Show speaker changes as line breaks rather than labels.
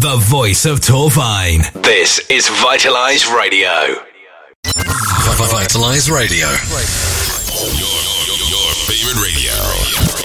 the voice of Torvine. This is Vitalize Radio.
Vitalize Radio.
Your favorite radio.